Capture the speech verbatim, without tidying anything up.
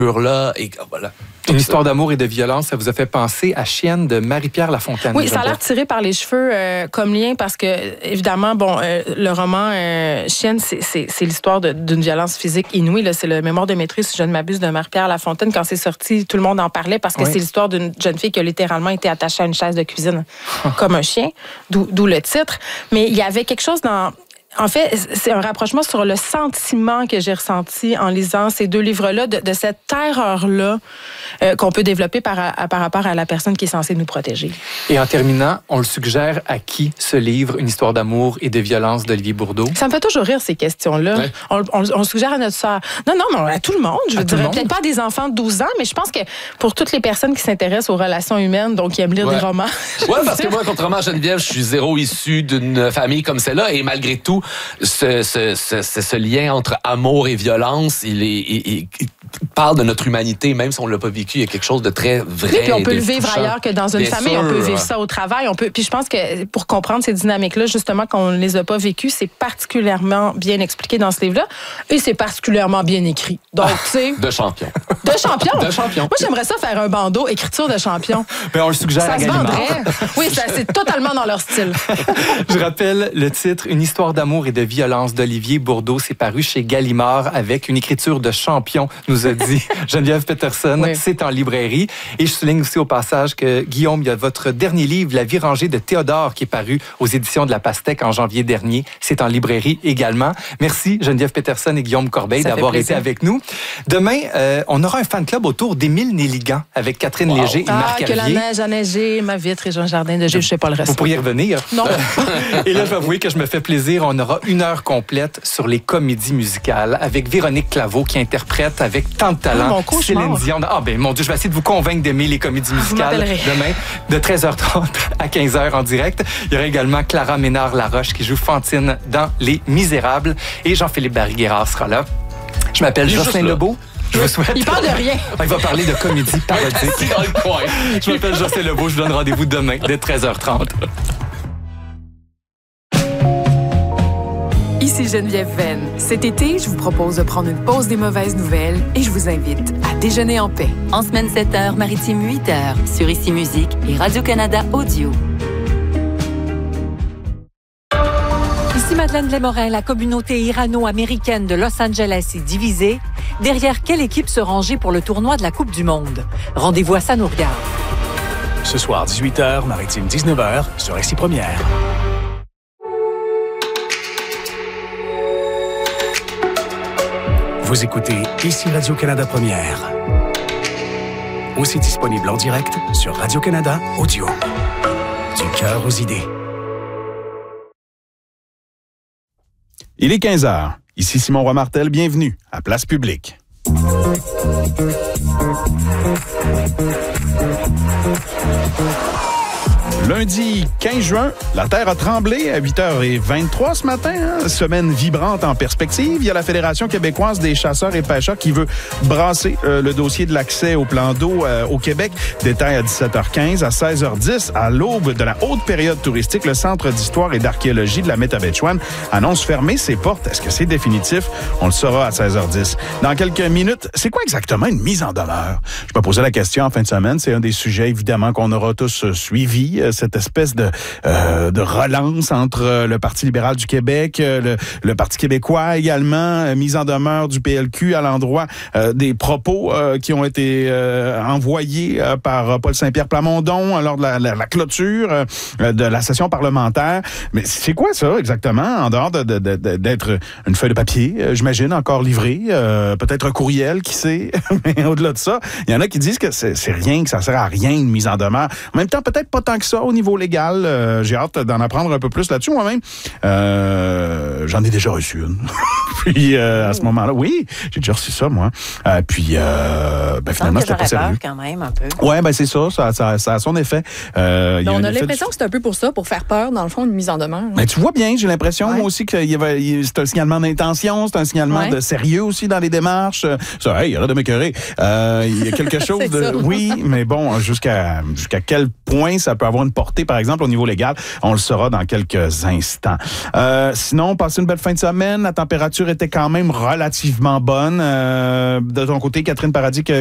là et voilà. Une histoire d'amour et de violence, ça vous a fait penser à Chienne de Marie-Pierre Lafontaine. Oui, ça a l'air tiré par les cheveux euh, comme lien parce que, évidemment, bon, euh, le roman euh, Chienne, c'est, c'est, c'est l'histoire de, d'une violence physique inouïe. Là. C'est le mémoire de maîtrise, si je ne m'abuse, de Marie-Pierre Lafontaine. Quand c'est sorti, tout le monde en parlait parce que oui. c'est l'histoire d'une jeune fille qui a littéralement été attachée à une chaise de cuisine comme un chien, d'où, d'où le titre. Mais il y avait quelque chose dans... En fait, c'est un rapprochement sur le sentiment que j'ai ressenti en lisant ces deux livres-là, de, de cette terreur-là euh, qu'on peut développer par, à, par rapport à la personne qui est censée nous protéger. Et en terminant, on le suggère à qui ce livre, Une histoire d'amour et de violence d'Olivier Bourdeau? Ça me fait toujours rire, ces questions-là. Ouais. On, on, on le suggère à notre sœur. Non, non, mais à tout le monde. Je veux dire, peut-être pas à des enfants de douze ans, mais je pense que pour toutes les personnes qui s'intéressent aux relations humaines, donc qui aiment lire ouais. des romans. Oui, parce que moi, contrairement à Geneviève, je suis zéro issu d'une famille comme celle-là, et malgré tout, Ce, ce, ce, ce lien entre amour et violence, il, est, il, il parle de notre humanité, même si on ne l'a pas vécu, il y a quelque chose de très vrai. Oui, puis on peut le vivre touchant. Ailleurs que dans une Bien famille, sûr. On peut vivre ça au travail. On peut, puis je pense que pour comprendre ces dynamiques-là, justement, qu'on ne les a pas vécues, c'est particulièrement bien expliqué dans ce livre-là, et c'est particulièrement bien écrit. Donc, ah, tu sais... De champion. De champion? De champion. Moi, j'aimerais ça faire un bandeau, écriture de champion. Mais on le suggère ça à se Gallimard. vendrait. Oui, ça, c'est totalement dans leur style. Je rappelle le titre, Une histoire d'amour et de violence d'Olivier Bourdeau. C'est paru chez Gallimard avec une écriture de champion, nous a dit Geneviève Peterson. Oui. C'est en librairie. Et je souligne aussi au passage que, Guillaume, il y a votre dernier livre, La vie rangée de Théodore, qui est paru aux éditions de La Pastèque en janvier dernier. C'est en librairie également. Merci Geneviève Peterson et Guillaume Corbeil Ça d'avoir été avec nous. Demain, euh, on aura un fan club autour d'Émile Néligan avec Catherine wow. Léger et ah, Marc que Hervier. La neige a neigé, ma vitre et Jean Jardin de Gilles, je sais pas le reste. Vous pourriez revenir. Non. Et là, je vais avouer que je me fais plaisir. On aura une heure complète sur les comédies musicales avec Véronique Claveau qui interprète avec tant de talent ah, Céline Dion. Ah ben mon Dieu, je vais essayer de vous convaincre d'aimer les comédies musicales demain de treize heures trente à quinze heures en direct. Il y aura également Clara Ménard-Laroche qui joue Fantine dans Les Misérables et Jean-Philippe Barry-Guerrard sera là. Je m'appelle Jocelyn Lebeau. Je vous souhaite... Il parle de rien. Il va parler de comédie parodique. dans le coin. Je m'appelle Jocelyn Lebeau. Je vous donne rendez-vous demain dès treize heures trente. Ici Geneviève Venn. Cet été, je vous propose de prendre une pause des mauvaises nouvelles et je vous invite à déjeuner en paix. En semaine sept heures, maritime huit heures, sur Ici Musique et Radio-Canada Audio. Ici Madeleine Lémorin, la communauté irano-américaine de Los Angeles est divisée. Derrière quelle équipe se ranger pour le tournoi de la Coupe du Monde? Rendez-vous à Ça nous regarde. Ce soir, dix-huit heures, maritime dix-neuf heures, sur Ici Première. Vous écoutez Ici Radio-Canada Première. Aussi disponible en direct sur Radio-Canada Audio. Du cœur aux idées. Il est quinze heures. Ici Simon Roy-Martel, bienvenue à Place Publique. Lundi quinze juin, la Terre a tremblé à huit heures vingt-trois ce matin. Hein? Semaine vibrante en perspective. Il y a la Fédération québécoise des chasseurs et pêcheurs qui veut brasser euh, le dossier de l'accès au plan d'eau euh, au Québec. Détail à dix-sept heures quinze. À seize heures dix, à l'aube de la haute période touristique, le Centre d'histoire et d'archéologie de la Métabetchouane annonce fermer ses portes. Est-ce que c'est définitif? On le saura à seize heures dix. Dans quelques minutes, c'est quoi exactement une mise en demeure? Je me posais la question en fin de semaine. C'est un des sujets, évidemment, qu'on aura tous euh, suivis. Euh, cette espèce de, euh, de relance entre le Parti libéral du Québec, le, le Parti québécois également, euh, mise en demeure du P L Q à l'endroit euh, des propos euh, qui ont été euh, envoyés euh, par Paul Saint-Pierre Plamondon lors de la, la, la clôture euh, de la session parlementaire. Mais c'est quoi ça exactement, en dehors de, de, de, d'être une feuille de papier, euh, j'imagine, encore livrée, euh, peut-être un courriel, qui sait, mais au-delà de ça, il y en a qui disent que c'est, c'est rien, que ça sert à rien une mise en demeure. En même temps, peut-être pas tant que ça au niveau légal. Euh, j'ai hâte d'en apprendre un peu plus là-dessus moi-même. Euh, j'en ai déjà reçu une. Puis euh, à ce moment-là, oui, j'ai déjà reçu ça, moi. Euh, puis euh, ben, finalement, c'était pas sérieux. Quand même, un peu. Ouais, ben c'est ça, ça, ça, ça a son effet. Euh, on a du... l'impression que c'est un peu pour ça, pour faire peur, dans le fond, une mise en demeure. Mais tu vois bien, j'ai l'impression, ouais. moi aussi, que y avait, y, c'est un signalement d'intention, c'est un signalement ouais. de sérieux aussi dans les démarches. Ça, hey, il y a de m'écœurer. Euh, il y a quelque chose de... Ça. Oui, mais bon, jusqu'à, jusqu'à quel point ça peut avoir une portée, par exemple, au niveau légal, on le saura dans quelques instants. Euh, sinon, passez une belle fin de semaine. La température était quand même relativement bonne. Euh, de ton côté, Catherine Paradis, que